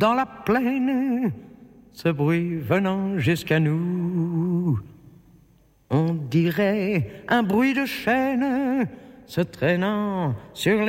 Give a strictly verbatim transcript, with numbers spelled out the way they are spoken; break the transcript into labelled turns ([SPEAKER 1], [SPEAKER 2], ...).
[SPEAKER 1] dans la plaine, ce bruit venant jusqu'à nous. On dirait un bruit de chaîne se traînant sur les